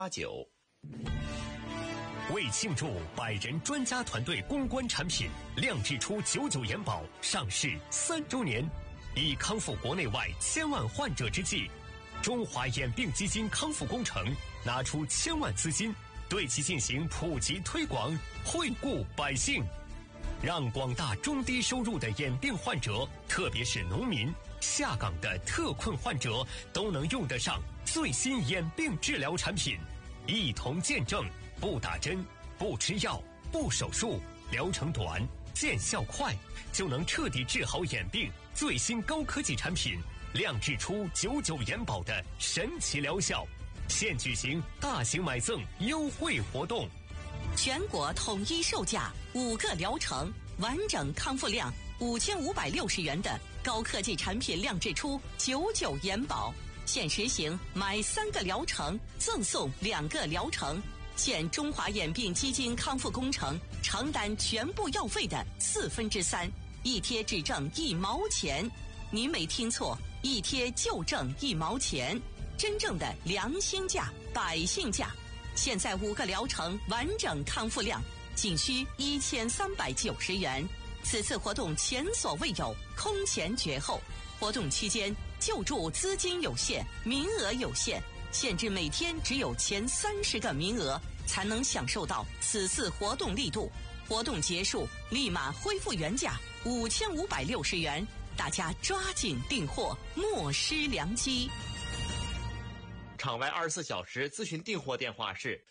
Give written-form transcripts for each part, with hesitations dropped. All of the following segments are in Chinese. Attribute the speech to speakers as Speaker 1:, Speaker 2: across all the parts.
Speaker 1: 89。为庆祝100人专家团队攻关产品亮智初99元宝上市3周年，以康复国内外千万患者之际，中华眼病基金康复工程拿出1000万资金，对其进行普及推广，惠顾百姓，让广大中低收入的眼病患者，特别是农民、下岗的特困患者，都能用得上最新眼病治疗产品，一同见证不打针、不吃药、不手术，疗程短、见效快，就能彻底治好眼病。最新高科技产品亮智初99元宝的神奇疗效，现举行大型买赠优惠活动，
Speaker 2: 全国统一售价5个疗程，完整康复量5560元的高科技产品亮智初99元宝，现实行买3个疗程赠送2个疗程，现中华眼病基金康复工程承担全部药费的3/4，一贴只挣1毛钱。您没听错，一贴就挣1毛钱，真正的良心价、百姓价。现在5个疗程完整康复量仅需1390元，此次活动前所未有，空前绝后。活动期间救助资金有限，名额有限，限制每天只有前30个名额才能享受到此次活动力度。活动结束立马恢复原价5560元，大家抓紧订货，莫失良机。
Speaker 3: 场外24小时咨询订货电话是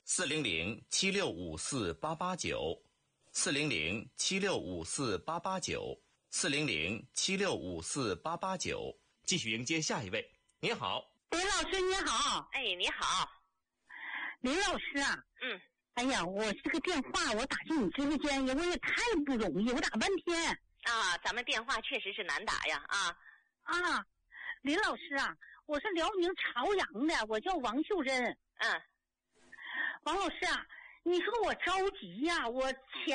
Speaker 3: 400-7654-889，400-7654-889，400-7654-889。继续迎接下一位。您好，
Speaker 4: 林老师你好。
Speaker 5: 哎，你好，
Speaker 4: 林老师啊。哎呀，我这个电话我打进你直播间，我也太不容易，我打半天
Speaker 5: 啊。咱们电话确实是难打呀。
Speaker 4: 林老师啊，我是辽宁朝阳的，我叫王秀珍。王老师啊，你说我着急呀，我大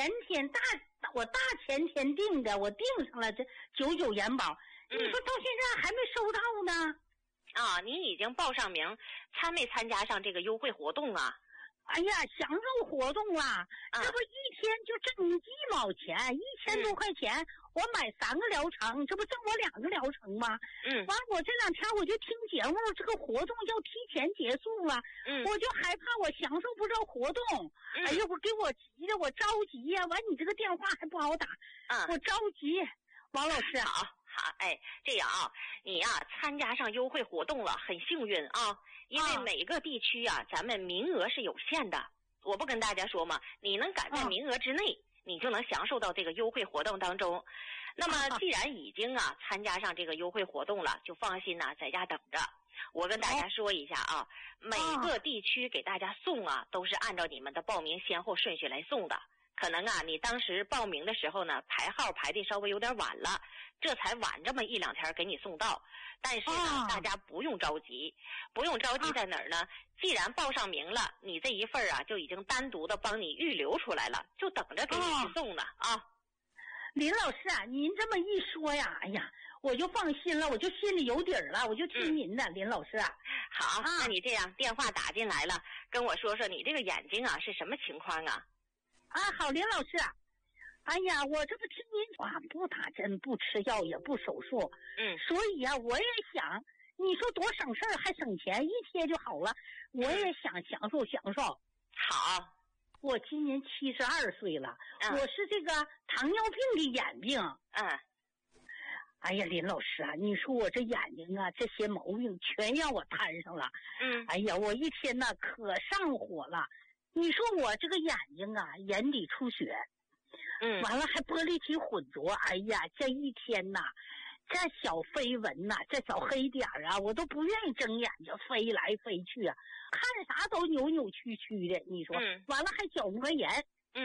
Speaker 4: 前天订的，我订上了这99元宝，你说到现在还没收到呢。
Speaker 5: 您已经报上名，没参加上这个优惠活动啊？
Speaker 4: 哎呀，享受活动了，这不一天就挣1毛钱，1000多块钱，我买3个疗程，这不挣我2个疗程吗？完我这2天我就听节目，这个活动要提前结束了，我就害怕我享受不着活动。哎呀，我给我急的，我着急呀。完你这个电话还不好打，我着急。王老师
Speaker 5: 好，这样啊，你参加上优惠活动了，很幸运啊。因为每个地区咱们名额是有限的，我不跟大家说嘛，你能赶在名额之内，你就能享受到这个优惠活动当中。那么既然已经参加上这个优惠活动了，就放心在家等着。我跟大家说一下每个地区给大家送都是按照你们的报名先后顺序来送的。可能你当时报名的时候呢，排号排的稍微有点晚了，这才晚这么1-2天给你送到。但是呢，大家不用着急，在哪儿呢？既然报上名了，你这一份就已经单独的帮你预留出来了，就等着给你去送呢
Speaker 4: 林老师啊，您这么一说呀，哎呀，我就放心了，我就心里有底儿了，我就听您的。林老师
Speaker 5: 好，那你这样电话打进来了，跟我说说你这个眼睛是什么情况啊？
Speaker 4: 好，林老师。哎呀，我这不听您话，不打针，不吃药，也不手术。所以我也想，你说多省事儿还省钱，一贴就好了。我也想享受。
Speaker 5: 好，
Speaker 4: 我今年72岁了，我是这个糖尿病的眼病。哎呀，林老师啊，你说我这眼睛这些毛病全让我摊上了。哎呀，我一天可上火了。你说我这个眼睛眼底出血。完了还玻璃体混浊。哎呀，这一天这小飞蚊这小黑点我都不愿意睁眼睛，飞来飞去看啥都扭扭曲曲的。你说完了还角膜炎。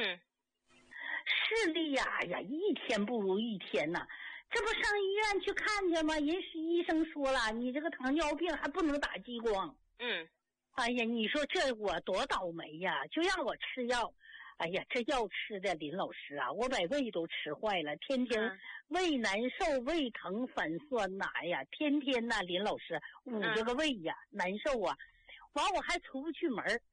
Speaker 4: 视力呀一天不如一天这不上医院去看去吗？医生说了，你这个糖尿病还不能打激光。哎呀，你说这我多倒霉呀，就让我吃药。哎呀，这药吃的林老师我把胃都吃坏了，天天胃难受，胃疼，反酸哎呀，天天林老师捂着个胃难受完我还出不去门。